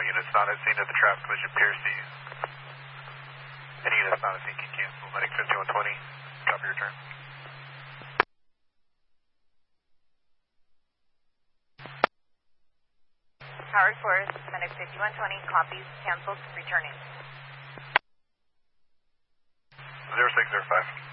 units not at scene of the traffic collision, Pier C. Any units not at scene can cancel. Medic 5120, copy your turn. Howard Forest, Medic 5120, copies, canceled, returning. 0605.